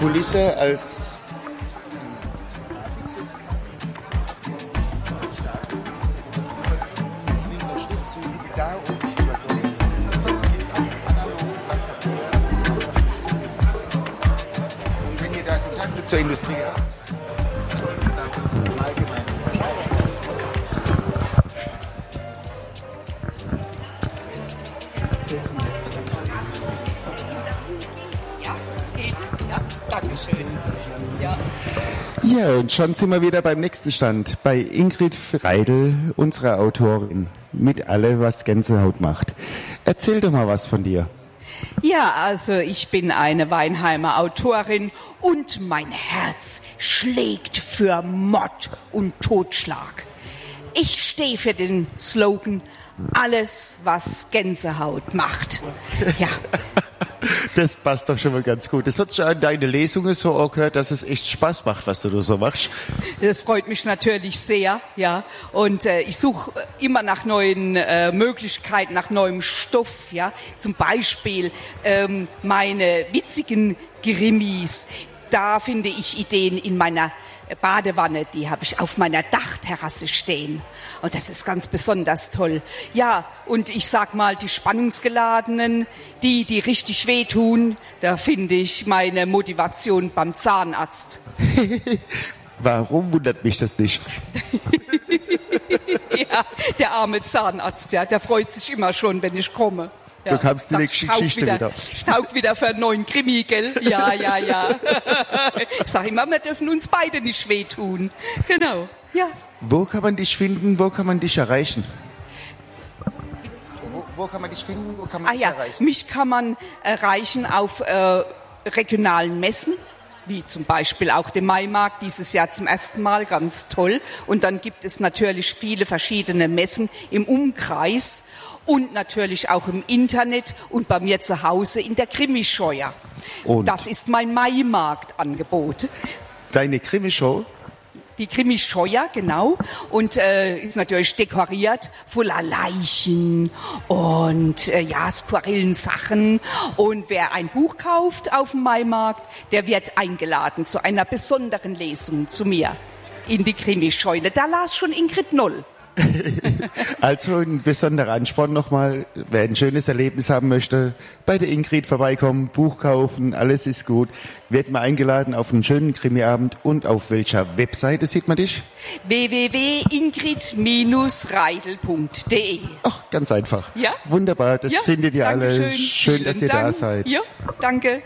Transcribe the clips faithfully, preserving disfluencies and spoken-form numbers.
Kulisse als zur Industrie habt. Ja, geht es? Ja, Dankeschön. Ja. Ja, und schon sind wir wieder beim nächsten Stand, bei Ingrid Freidl, unserer Autorin, mit alle, was Gänsehaut macht. Erzähl doch mal was von dir. Ja, also ich bin eine Weinheimer Autorin und mein Herz schlägt für Mord und Totschlag. Ich stehe für den Slogan, alles, was Gänsehaut macht. Ja. Das passt doch schon mal ganz gut. Das hat schon an deine Lesungen so auch gehört, dass es echt Spaß macht, was du da so machst. Das freut mich natürlich sehr, ja. Und äh, ich suche immer nach neuen äh, Möglichkeiten, nach neuem Stoff, ja. Zum Beispiel ähm, meine witzigen Grimmis. Da finde ich Ideen in meiner Badewanne, die habe ich auf meiner Dachterrasse stehen. Und das ist ganz besonders toll. Ja, und ich sag mal, die spannungsgeladenen, die, die richtig wehtun, da finde ich meine Motivation beim Zahnarzt. Warum wundert mich das nicht? Ja, der arme Zahnarzt, ja, der freut sich immer schon, wenn ich komme. Ja, du kamst die nächste Geschichte wieder. wieder. Staug wieder für einen neuen Krimi, gell? Ja, ja, ja. Ich sage immer, wir dürfen uns beide nicht wehtun. Genau, ja. Wo kann man dich finden, wo kann man dich erreichen? Wo, wo kann man dich finden, wo kann man ah, dich ja. erreichen? Mich kann man erreichen auf äh, regionalen Messen, wie zum Beispiel auch dem Maimarkt dieses Jahr zum ersten Mal, ganz toll. Und dann gibt es natürlich viele verschiedene Messen im Umkreis. Und natürlich auch im Internet und bei mir zu Hause in der Krimischeuer. Und das ist mein Maimarkt-Angebot. Deine Krimishow? Die Krimischeuer, genau. Und äh, ist natürlich dekoriert, voller Leichen und äh, ja, skurrilen Sachen. Und wer ein Buch kauft auf dem Maimarkt, der wird eingeladen zu einer besonderen Lesung zu mir in die Krimischeune. Da las schon Ingrid Noll. Also ein besonderer Ansporn nochmal, wer ein schönes Erlebnis haben möchte, bei der Ingrid vorbeikommen, Buch kaufen, alles ist gut. Wird mal eingeladen auf einen schönen Krimiabend. Und auf welcher Webseite sieht man dich? w w w punkt ingrid reidl punkt d e. Ach, ganz einfach. Ja? Wunderbar, das ja, findet ihr Dankeschön. alle. Schön, Vielen dass ihr Dank. da seid. Ja, danke.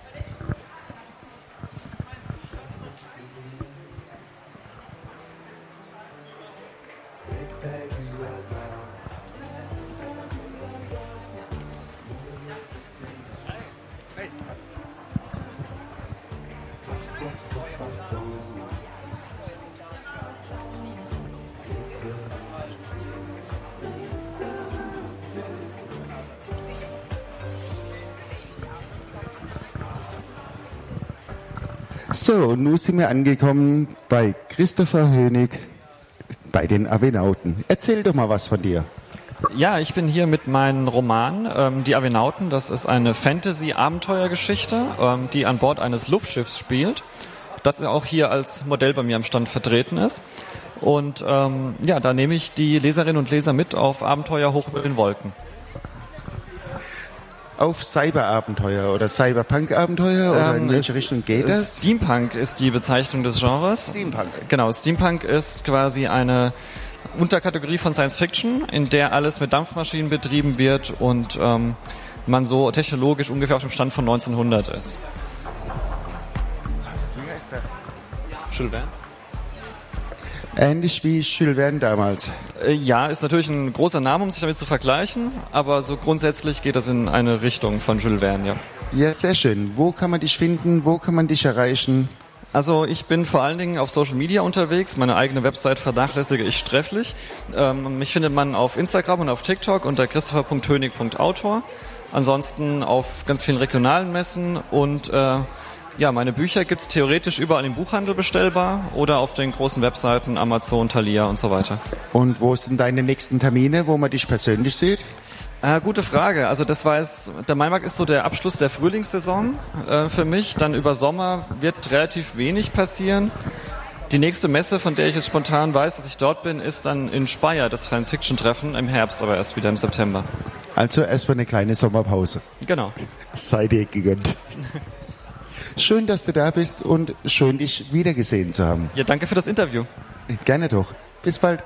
So, nun sind wir angekommen bei Christopher Hönig, bei den Avenauten. Erzähl doch mal was von dir. Ja, ich bin hier mit meinem Roman, ähm, Die Avenauten. Das ist eine Fantasy-Abenteuergeschichte, ähm, die an Bord eines Luftschiffs spielt, das auch hier als Modell bei mir am Stand vertreten ist. Und ähm, ja, da nehme ich die Leserinnen und Leser mit auf Abenteuer hoch über den Wolken. Auf Cyberabenteuer oder Cyberpunk-Abenteuer oder Ähm, in welche es- Richtung geht das? Steampunk ist die Bezeichnung des Genres. Steampunk. Genau, Steampunk ist quasi eine Unterkategorie von Science Fiction, in der alles mit Dampfmaschinen betrieben wird und ähm, man so technologisch ungefähr auf dem Stand von neunzehnhundert ist. Wie heißt das? Jules Verne? Ähnlich wie Jules Verne damals. Äh, Ja, ist natürlich ein großer Name, um sich damit zu vergleichen, aber so grundsätzlich geht das in eine Richtung von Jules Verne, ja. Ja, sehr schön. Wo kann man dich finden? Wo kann man dich erreichen? Also ich bin vor allen Dingen auf Social Media unterwegs. Meine eigene Website vernachlässige ich sträflich. Ähm, mich findet man auf Instagram und auf TikTok unter christopher punkt hönig punkt autor. Ansonsten auf ganz vielen regionalen Messen und äh, ja, meine Bücher gibt's theoretisch überall im Buchhandel bestellbar oder auf den großen Webseiten Amazon, Thalia und so weiter. Und wo sind deine nächsten Termine, wo man dich persönlich sieht? Äh, gute Frage. Also das war jetzt, der Maimarkt ist so der Abschluss der Frühlingssaison äh, für mich. Dann über Sommer wird relativ wenig passieren. Die nächste Messe, von der ich jetzt spontan weiß, dass ich dort bin, ist dann in Speyer, das Science-Fiction-Treffen, im Herbst, aber erst wieder im September. Also erstmal eine kleine Sommerpause. Genau. Sei dir gegönnt. Schön, dass du da bist und schön, dich wiedergesehen zu haben. Ja, danke für das Interview. Gerne doch. Bis bald.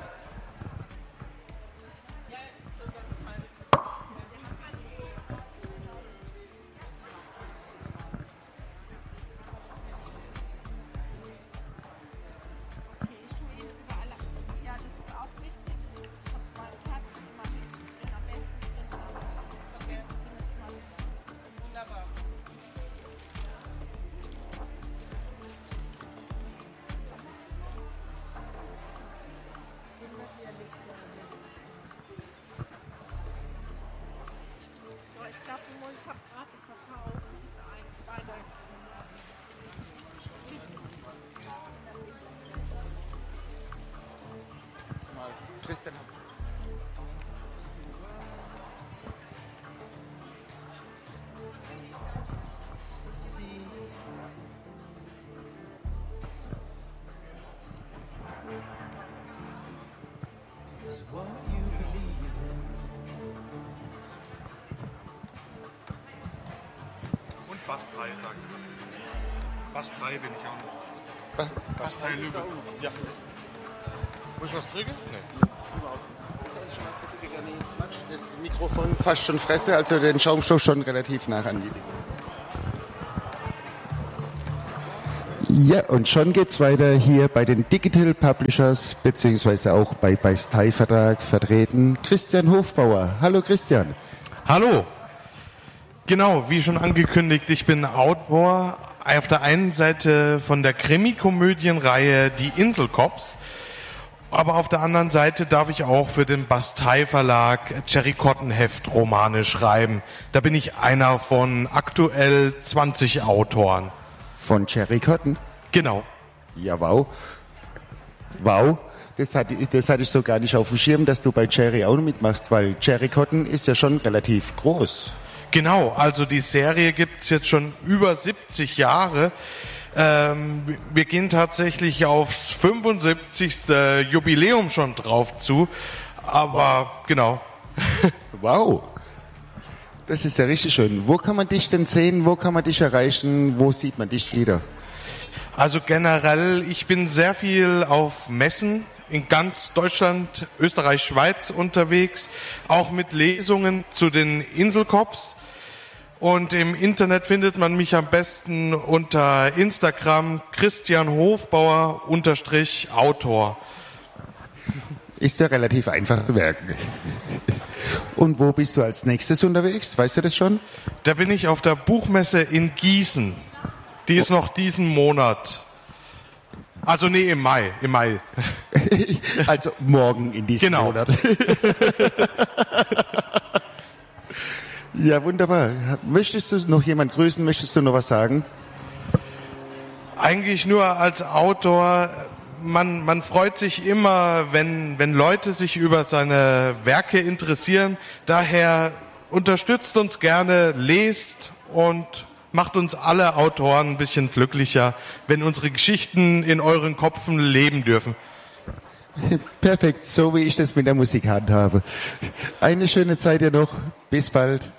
Christian. Und Bastei, sagt er. Bastei bin ich auch noch. Bastei Lübeck. Ja. Muss ich was trinken? Nee. Das Mikrofon fast schon fresse, also den Schaumstoff schon relativ nah an die. Ja, und schon geht's weiter hier bei den Digital Publishers, beziehungsweise auch bei Bastei Verlag vertreten. Christian Hofbauer. Hallo Christian. Hallo. Genau, wie schon angekündigt, ich bin Autor auf der einen Seite von der Krimi-Komödienreihe Die Inselcops. Aber auf der anderen Seite darf ich auch für den Bastei Verlag Cherry Cotton Heft Romane schreiben. Da bin ich einer von aktuell zwanzig Autoren. Von Cherry Cotton? Genau. Ja, wow. Wow. Das hatte, das hatte ich so gar nicht auf dem Schirm, dass du bei Cherry auch noch mitmachst, weil Cherry Cotton ist ja schon relativ groß. Genau, also die Serie gibt's jetzt schon über siebzig Jahre. Ähm, wir gehen tatsächlich aufs fünfundsiebzigste Jubiläum schon drauf zu, aber genau. Wow, das ist ja richtig schön. Wo kann man dich denn sehen, wo kann man dich erreichen, wo sieht man dich wieder? Also generell, ich bin sehr viel auf Messen in ganz Deutschland, Österreich, Schweiz unterwegs, auch mit Lesungen zu den Inselcops. Und im Internet findet man mich am besten unter Instagram Christian Hofbauer unterstrich Autor. Ist ja relativ einfach zu merken. Und wo bist du als nächstes unterwegs? Weißt du das schon? Da bin ich auf der Buchmesse in Gießen. Die ist noch diesen Monat. Also nee, im Mai, im Mai. Also morgen in diesem genau. Monat. Ja, wunderbar. Möchtest du noch jemand grüßen? Möchtest du noch was sagen? Eigentlich nur als Autor. Man, man freut sich immer, wenn, wenn Leute sich über seine Werke interessieren. Daher unterstützt uns gerne, lest und macht uns alle Autoren ein bisschen glücklicher, wenn unsere Geschichten in euren Köpfen leben dürfen. Perfekt, so wie ich das mit der Musik handhabe. Eine schöne Zeit dir noch. Bis bald.